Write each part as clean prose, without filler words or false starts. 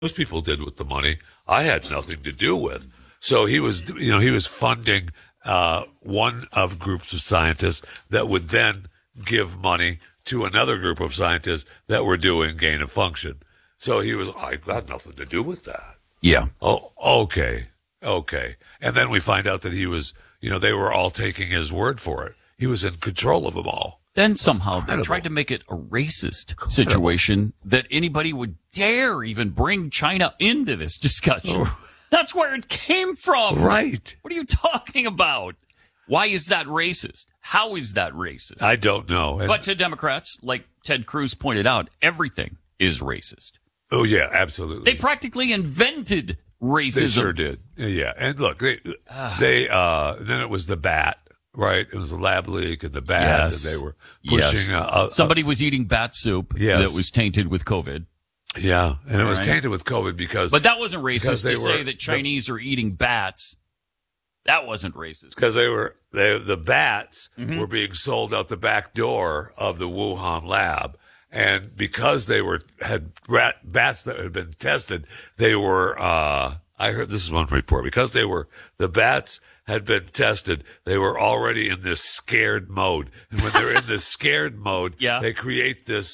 most people did with the money, I had nothing to do with. So he was funding one of groups of scientists that would then give money to another group of scientists that were doing gain of function. So I got nothing to do with that. Yeah. Oh, okay. And then we find out that he was, they were all taking his word for it. He was in control of them all. Then somehow they tried to make it a racist situation that anybody would dare even bring China into this discussion. That's where it came from. Right. What are you talking about? Why is that racist? How is that racist? I don't know. But to Democrats, like Ted Cruz pointed out, everything is racist. Oh, yeah, absolutely. They practically invented racism. They sure did. Yeah. And look, then it was the bat, right? It was the lab leak and the bat, Yes. and they were pushing. Somebody was eating bat soup that was tainted with COVID. Yeah, and it was tainted with COVID because. But that wasn't racist to say that Chinese are eating bats. That wasn't racist. Because the bats were being sold out the back door of the Wuhan lab. And because they had bats that had been tested, they were, I heard this is one report, because the bats had been tested, they were already in this scared mode. And when they're in this scared mode, they create this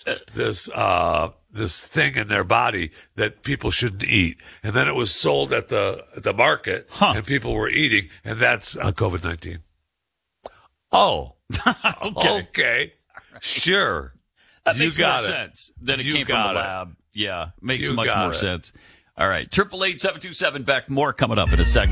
thing in their body that people shouldn't eat. And then it was sold at the market and people were eating, and that's COVID-19. Oh, okay. Sure. That makes more sense than it came from the lab. Yeah, makes much more sense. All right, 888-727 back. More coming up in a second.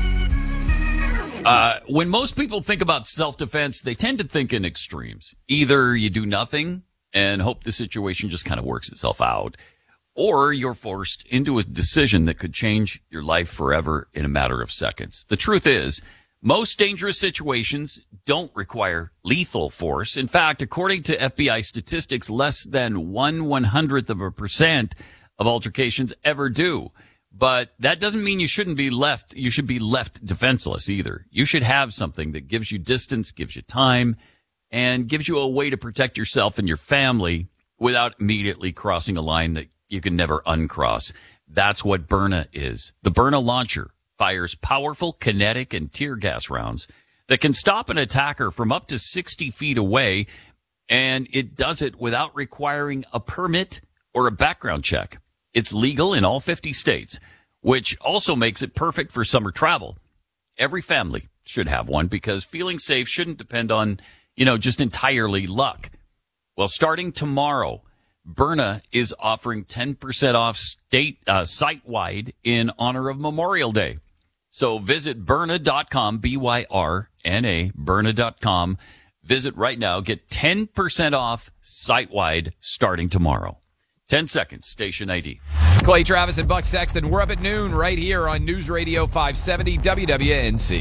When most people think about self-defense, they tend to think in extremes. Either you do nothing and hope the situation just kind of works itself out, or you're forced into a decision that could change your life forever in a matter of seconds. The truth is, most dangerous situations don't require lethal force. In fact, according to FBI statistics, less than 1/100% of altercations ever do. But that doesn't mean you should be left defenseless either. You should have something that gives you distance, gives you time, and gives you a way to protect yourself and your family without immediately crossing a line that you can never uncross. That's what Byrna is. The Byrna launcher fires powerful kinetic and tear gas rounds that can stop an attacker from up to 60 feet away, and it does it without requiring a permit or a background check. It's legal in all 50 states, which also makes it perfect for summer travel. Every family should have one because feeling safe shouldn't depend on, just entirely luck. Well, starting tomorrow, Byrna is offering 10% off site-wide in honor of Memorial Day. So visit Byrna.com, Byrna, Byrna.com. Visit right now. Get 10% off site-wide starting tomorrow. 10 seconds, station ID. Clay Travis and Buck Sexton. We're up at noon right here on News Radio 570 WWNC.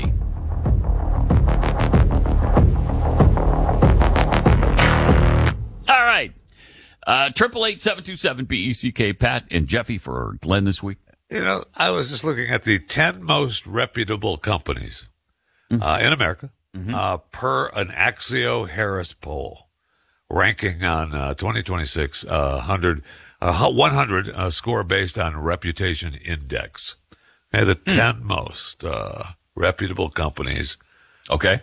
All right. 888-727-BECK. Pat and Jeffy for Glenn this week. I was just looking at the 10 most reputable companies in America per an Axio Harris poll, ranking on 2026 100 score based on reputation index. Okay, the 10 most reputable companies. Okay.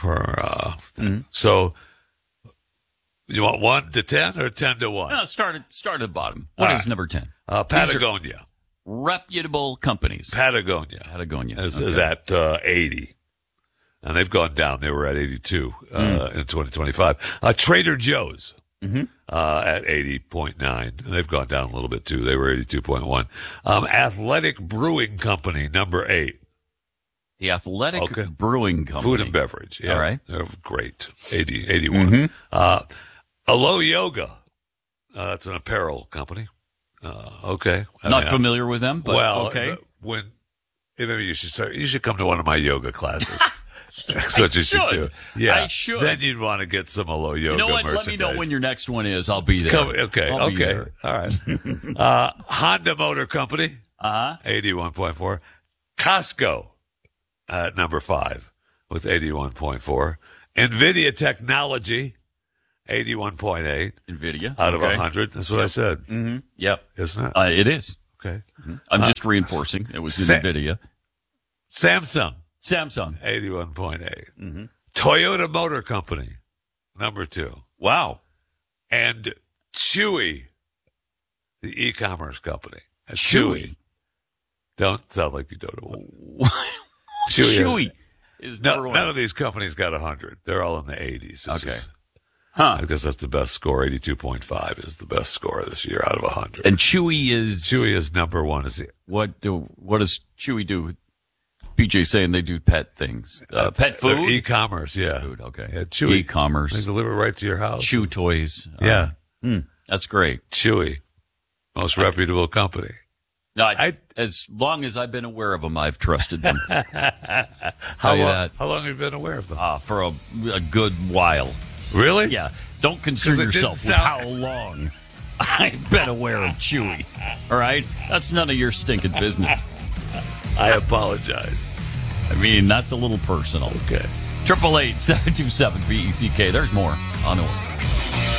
So you want 1 to 10 or 10 to 1? No, start at the bottom. What is number 10? Patagonia. Reputable companies. Patagonia is at 80. And they've gone down. They were at 82 in 2025. Trader Joe's at 80.9. And they've gone down a little bit, too. They were 82.1. Athletic Brewing Company, number 8. The Athletic Brewing Company. Food and beverage. Yeah. All right. They're great. 81. Alo Yoga. That's an apparel company. Okay. Not familiar with them, but okay. Maybe you should come to one of my yoga classes. That's what you should do. Yeah. I should. Then you'd want to get some Alo Yoga merchandise. Let me know when your next one is. I'll be there. Okay. I'll be there. All right. Honda Motor Company. 81.4. Costco at number 5 with 81.4. NVIDIA Technology. 81.8. NVIDIA. Out of 100. That's what I said. Yep. Isn't it? It is. Okay. I'm just reinforcing. It was NVIDIA. Samsung, Samsung. 81.8. Toyota Motor Company, number 2. Wow. And Chewy, the e-commerce company. Chewy. Don't sound like you don't know what. Chewy is number 1. None of these companies got 100. They're all in the 80s. Okay. I guess that's the best score. 82.5 is the best score this year out of 100. And Chewy is number 1. what does Chewy do? BJ saying they do pet things. Pet food? E-commerce, yeah. Food, okay. Yeah, Chewy. E-commerce. They deliver right to your house. Chew toys. Yeah. That's great. Chewy. Most reputable company. No, as long as I've been aware of them, I've trusted them. How long have you been aware of them? For a good while. Really? Yeah. Don't concern yourself with how long I've been aware of Chewy. All right? That's none of your stinking business. I apologize. I mean, that's a little personal. Okay. 888-727-BECK. There's more on the way.